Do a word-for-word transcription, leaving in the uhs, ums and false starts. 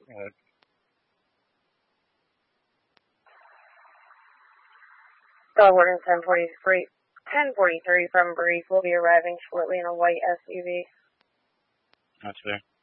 Uh, Dog Warden ten forty-three, ten forty-three from Brief will be arriving shortly in a white S U V. That's fair.